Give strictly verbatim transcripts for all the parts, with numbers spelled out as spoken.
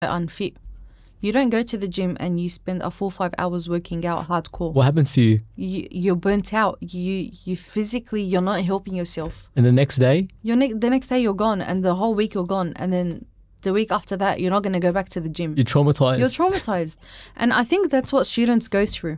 unfit. You don't go to the gym and you spend a full five hours working out hardcore. What happens to you? You you're burnt out. You you physically you're not helping yourself. And the next day? You're ne- the next day you're gone, and the whole week you're gone, and then the week after that you're not going to go back to the gym. You're traumatized. You're traumatized, and I think that's what students go through,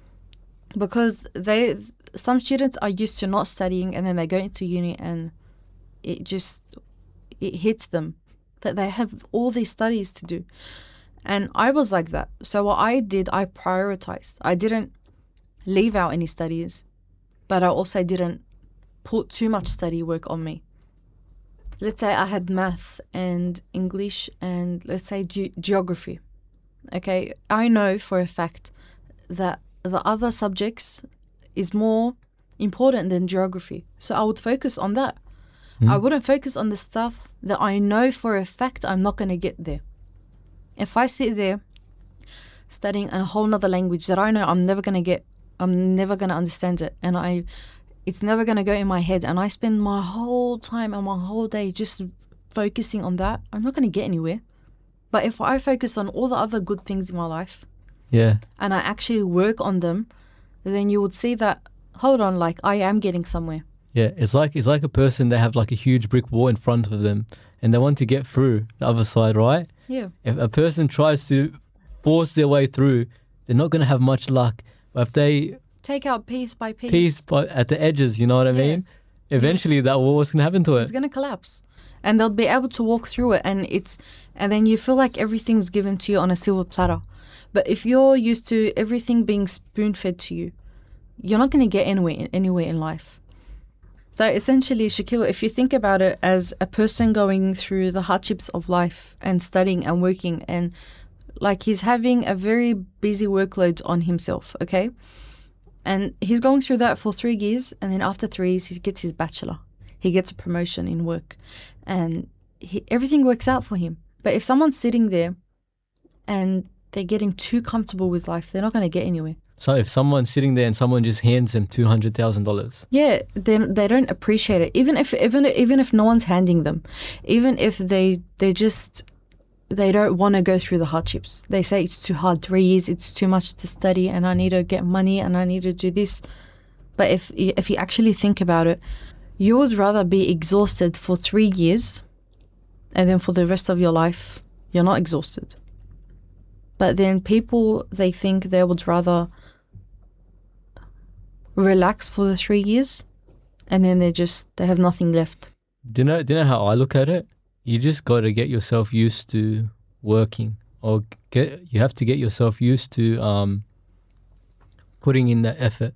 because they some students are used to not studying, and then they go into uni and it just it hits them that they have all these studies to do. And I was like that. So what I did, I prioritized. I didn't leave out any studies, but I also didn't put too much study work on me. Let's say I had math and English and let's say ge- geography. Okay, I know for a fact that the other subjects is more important than geography. So I would focus on that. Mm. I wouldn't focus on the stuff that I know for a fact I'm not going to get there. If I sit there studying a whole nother language that I know I'm never going to get, I'm never going to understand it, and I, it's never going to go in my head, and I spend my whole time and my whole day just focusing on that, I'm not going to get anywhere. But if I focus on all the other good things in my life, yeah, and I actually work on them, then you would see that, hold on, like I am getting somewhere. Yeah, it's like it's like a person, they have like a huge brick wall in front of them and they want to get through the other side, right? Yeah. If a person tries to force their way through, they're not going to have much luck. But if they take out piece by piece, piece by, at the edges, you know what I yeah. mean? Eventually yes. that wall is going to happen to it. It's going to collapse. And they'll be able to walk through it, and it's and then you feel like everything's given to you on a silver platter. But if you're used to everything being spoon-fed to you, you're not going to get anywhere anywhere in life. So essentially, Shaquille, if you think about it as a person going through the hardships of life and studying and working, and like he's having a very busy workload on himself, okay? And he's going through that for three years, and then after three years, he gets his bachelor. He gets a promotion in work, and he, everything works out for him. But if someone's sitting there and they're getting too comfortable with life, they're not going to get anywhere. So if someone's sitting there and someone just hands them two hundred thousand dollars, yeah, then they don't appreciate it. Even if even even if no one's handing them, even if they they just they don't want to go through the hardships. They say it's too hard. Three years, it's too much to study, and I need to get money, and I need to do this. But if if you actually think about it, you would rather be exhausted for three years, and then for the rest of your life, you're not exhausted. But then people, they think they would rather relax for the three years, and then they just they have nothing left. Do you know? Do you know how I look at it? You just got to get yourself used to working, or get you have to get yourself used to um, putting in that effort,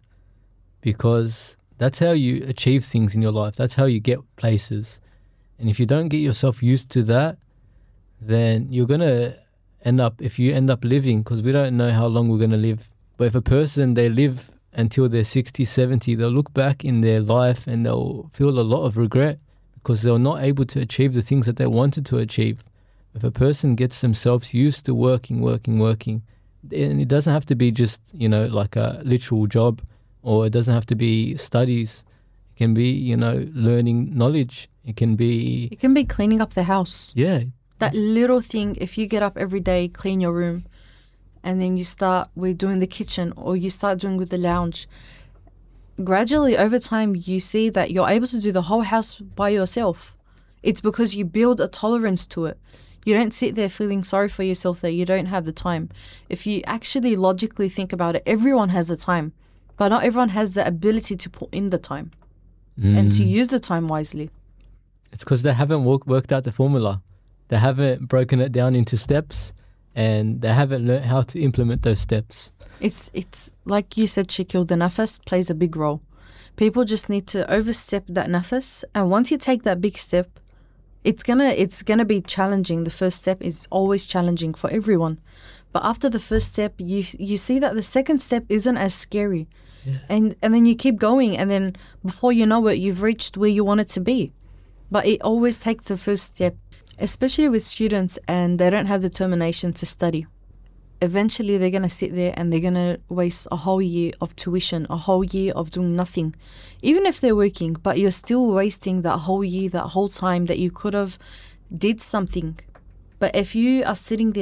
because that's how you achieve things in your life. That's how you get places. And if you don't get yourself used to that, then you're gonna end up, if you end up living, because we don't know how long we're gonna live. But if a person, they live until they're sixty, seventy, they'll look back in their life and they'll feel a lot of regret because they're not able to achieve the things that they wanted to achieve. If a person gets themselves used to working, working, working, and it doesn't have to be just, you know, like a literal job, or it doesn't have to be studies. It can be, you know, learning knowledge. It can be... It can be cleaning up the house. Yeah. That little thing, if you get up every day, clean your room, and then you start with doing the kitchen, or you start doing with the lounge, gradually over time you see that you're able to do the whole house by yourself. It's because you build a tolerance to it. You don't sit there feeling sorry for yourself that you don't have the time. If you actually logically think about it, everyone has the time, but not everyone has the ability to put in the time mm. and to use the time wisely. It's because they haven't work, worked out the formula. They haven't broken it down into steps, and they haven't learned how to implement those steps. It's it's like you said, Shaquille, the nafas plays a big role. People just need to overstep that nafas, and once you take that big step, it's gonna it's gonna be challenging. The first step is always challenging for everyone, but after the first step, you you see that the second step isn't as scary, yeah. and and then you keep going, and then before you know it, you've reached where you want it to be. But it always takes the first step, especially with students, and they don't have the determination to study. Eventually, they're going to sit there and they're going to waste a whole year of tuition, a whole year of doing nothing. Even if they're working, but you're still wasting that whole year, that whole time that you could have did something. But if you are sitting there